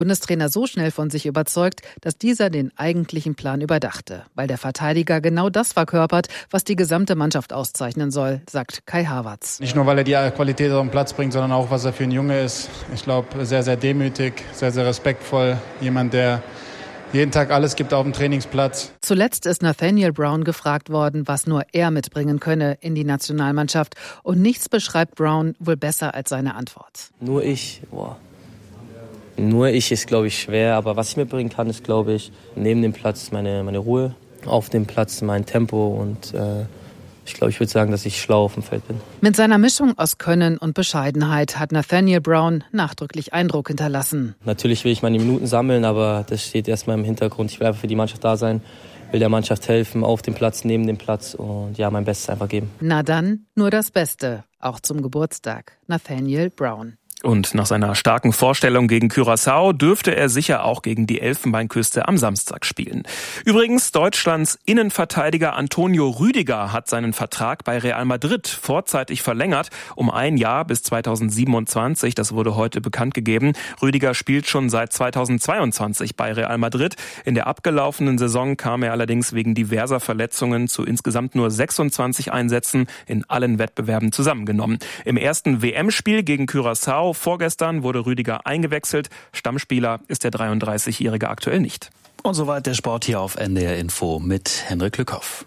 Bundestrainer so schnell von sich überzeugt, dass dieser den eigentlichen Plan überdachte, weil der Verteidiger genau das verkörpert, was die gesamte Mannschaft auszeichnen soll, sagt Kai Havertz. Nicht nur, weil er die Qualität auf den Platz bringt, sondern auch, was er für ein Junge ist. Ich glaube, sehr, sehr demütig, sehr, sehr respektvoll. Jemand, der jeden Tag alles gibt auf dem Trainingsplatz. Zuletzt ist Nathaniel Brown gefragt worden, was nur er mitbringen könne in die Nationalmannschaft. Und nichts beschreibt Brown wohl besser als seine Antwort. Nur ich, Nur ich ist, glaube ich, schwer. Aber was ich mitbringen kann, ist, glaube ich, neben dem Platz meine Ruhe, auf dem Platz mein Tempo und ich glaube, ich würde sagen, dass ich schlau auf dem Feld bin. Mit seiner Mischung aus Können und Bescheidenheit hat Nathaniel Brown nachdrücklich Eindruck hinterlassen. Natürlich will ich meine Minuten sammeln, aber das steht erstmal im Hintergrund. Ich will einfach für die Mannschaft da sein, will der Mannschaft helfen, auf dem Platz, neben dem Platz und ja, mein Bestes einfach geben. Na dann, nur das Beste, auch zum Geburtstag. Nathaniel Brown. Und nach seiner starken Vorstellung gegen Curaçao dürfte er sicher auch gegen die Elfenbeinküste am Samstag spielen. Übrigens, Deutschlands Innenverteidiger Antonio Rüdiger hat seinen Vertrag bei Real Madrid vorzeitig verlängert, um 1 Jahr bis 2027. Das wurde heute bekannt gegeben. Rüdiger spielt schon seit 2022 bei Real Madrid. In der abgelaufenen Saison kam er allerdings wegen diverser Verletzungen zu insgesamt nur 26 Einsätzen in allen Wettbewerben zusammengenommen. Im ersten WM-Spiel gegen Curaçao vorgestern wurde Rüdiger eingewechselt. Stammspieler ist der 33-Jährige aktuell nicht. Und soweit der Sport hier auf NDR Info mit Henrik Lückhoff.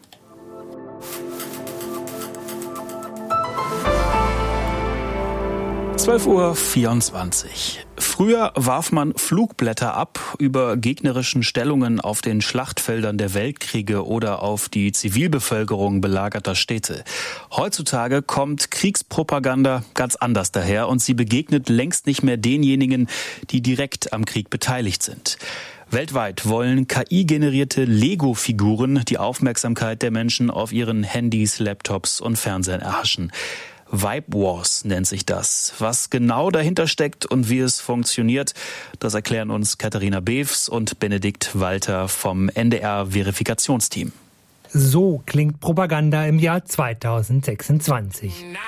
(12:24 Uhr). Früher warf man Flugblätter ab über gegnerischen Stellungen auf den Schlachtfeldern der Weltkriege oder auf die Zivilbevölkerung belagerter Städte. Heutzutage kommt Kriegspropaganda ganz anders daher und sie begegnet längst nicht mehr denjenigen, die direkt am Krieg beteiligt sind. Weltweit wollen KI-generierte Lego-Figuren die Aufmerksamkeit der Menschen auf ihren Handys, Laptops und Fernsehern erhaschen. Vibe Wars nennt sich das. Was genau dahinter steckt und wie es funktioniert, das erklären uns Katharina Bews und Benedikt Walter vom NDR-Verifikationsteam. So klingt Propaganda im Jahr 2026.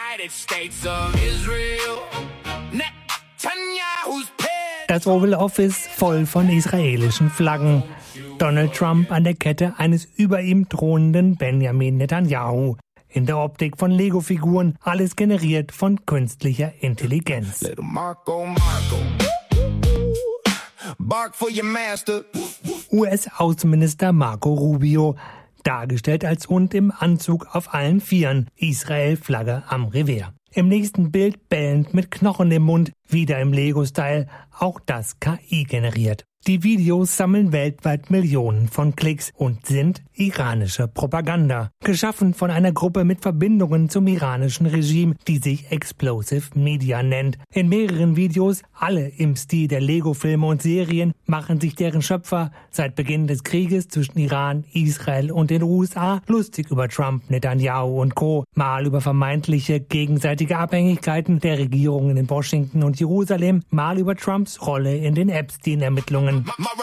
Das Oval Office voll von israelischen Flaggen. Donald Trump an der Kette eines über ihm thronenden Benjamin Netanyahu. In der Optik von Lego-Figuren, alles generiert von künstlicher Intelligenz. US-Außenminister Marco Rubio, dargestellt als Hund im Anzug auf allen Vieren, Israel-Flagge am Revers. Im nächsten Bild bellend mit Knochen im Mund, wieder im Lego-Style, auch das KI generiert. Die Videos sammeln weltweit Millionen von Klicks und sind iranische Propaganda. Geschaffen von einer Gruppe mit Verbindungen zum iranischen Regime, die sich Explosive Media nennt. In mehreren Videos, alle im Stil der Lego-Filme und Serien, machen sich deren Schöpfer seit Beginn des Krieges zwischen Iran, Israel und den USA lustig über Trump, Netanyahu und Co., mal über vermeintliche gegenseitige Abhängigkeiten der Regierungen in Washington und Jerusalem, mal über Trumps Rolle in den Epstein-Ermittlungen.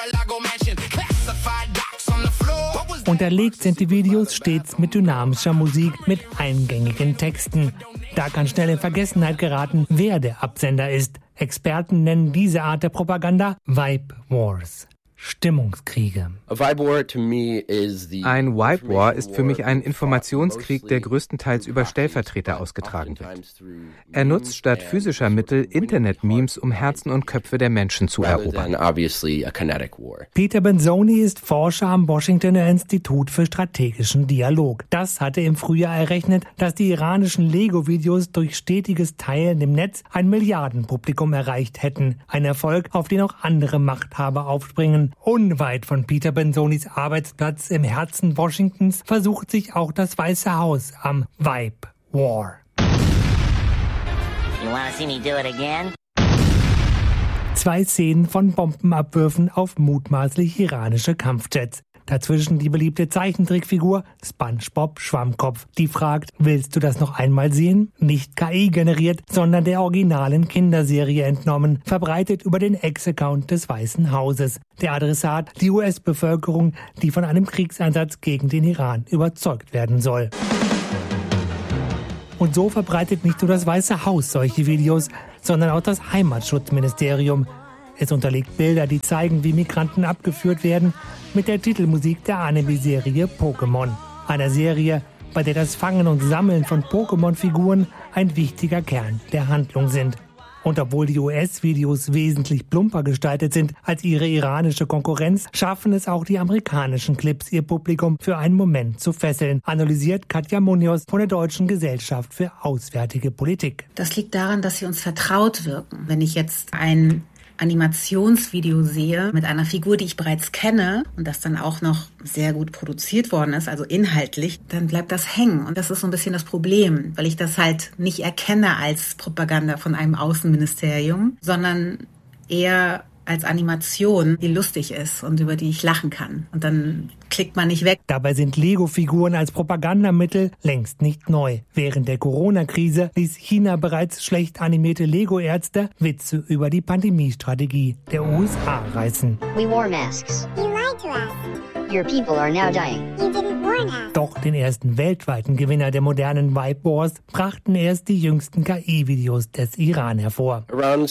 Unterlegt sind die Videos stets mit dynamischer Musik, mit eingängigen Texten. Da kann schnell in Vergessenheit geraten, wer der Absender ist. Experten nennen diese Art der Propaganda Vibe Wars. Stimmungskriege. Ein Vibe War ist für mich ein Informationskrieg, der größtenteils über Stellvertreter ausgetragen wird. Er nutzt statt physischer Mittel Internet-Memes, um Herzen und Köpfe der Menschen zu erobern. Peter Benzoni ist Forscher am Washingtoner Institut für strategischen Dialog. Das hatte im Frühjahr errechnet, dass die iranischen Lego-Videos durch stetiges Teilen im Netz ein Milliardenpublikum erreicht hätten. Ein Erfolg, auf den auch andere Machthaber aufspringen. Unweit von Peter Benzonis Arbeitsplatz im Herzen Washingtons versucht sich auch das Weiße Haus am Vibe War. You wanna see me do it again? 2 Szenen von Bombenabwürfen auf mutmaßlich iranische Kampfjets. Dazwischen die beliebte Zeichentrickfigur SpongeBob Schwammkopf, die fragt, willst du das noch einmal sehen? Nicht KI generiert, sondern der originalen Kinderserie entnommen, verbreitet über den Ex-Account des Weißen Hauses. Der Adressat, die US-Bevölkerung, die von einem Kriegseinsatz gegen den Iran überzeugt werden soll. Und so verbreitet nicht nur das Weiße Haus solche Videos, sondern auch das Heimatschutzministerium. Es unterlegt Bilder, die zeigen, wie Migranten abgeführt werden, mit der Titelmusik der Anime-Serie Pokémon. Einer Serie, bei der das Fangen und Sammeln von Pokémon-Figuren ein wichtiger Kern der Handlung sind. Und obwohl die US-Videos wesentlich plumper gestaltet sind als ihre iranische Konkurrenz, schaffen es auch die amerikanischen Clips, ihr Publikum für einen Moment zu fesseln, analysiert Katja Munoz von der Deutschen Gesellschaft für Auswärtige Politik. Das liegt daran, dass sie uns vertraut wirken. Wenn ich jetzt ein Animationsvideo sehe mit einer Figur, die ich bereits kenne und das dann auch noch sehr gut produziert worden ist, also inhaltlich, dann bleibt das hängen. Und das ist so ein bisschen das Problem, weil ich das halt nicht erkenne als Propaganda von einem Außenministerium, sondern eher als Animation, die lustig ist und über die ich lachen kann. Und dann klickt man nicht weg. Dabei sind Lego-Figuren als Propagandamittel längst nicht neu. Während der Corona-Krise ließ China bereits schlecht animierte Lego-Ärzte Witze über die Pandemiestrategie der USA reißen. We wore masks. You lied to us. Your people are now dying. You didn't warn us. Doch den ersten weltweiten Gewinner der modernen Vibe Wars brachten erst die jüngsten KI-Videos des Iran hervor.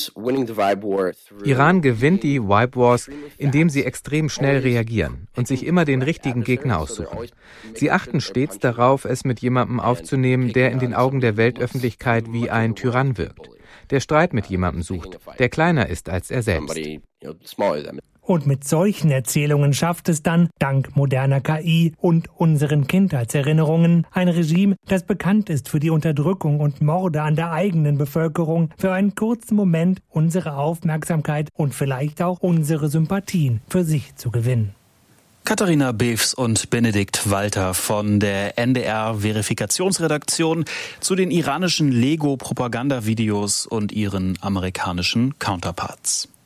Iran gewinnt die Vibe Wars, indem sie extrem schnell reagieren und sich immer den richtigen Gegner aussuchen. Sie achten stets darauf, es mit jemandem aufzunehmen, der in den Augen der Weltöffentlichkeit wie ein Tyrann wirkt, der Streit mit jemandem sucht, der kleiner ist als er selbst. Und mit solchen Erzählungen schafft es dann, dank moderner KI und unseren Kindheitserinnerungen, ein Regime, das bekannt ist für die Unterdrückung und Morde an der eigenen Bevölkerung, für einen kurzen Moment unsere Aufmerksamkeit und vielleicht auch unsere Sympathien für sich zu gewinnen. Katharina Beefs und Benedikt Walter von der NDR-Verifikationsredaktion zu den iranischen Lego-Propagandavideos und ihren amerikanischen Counterparts.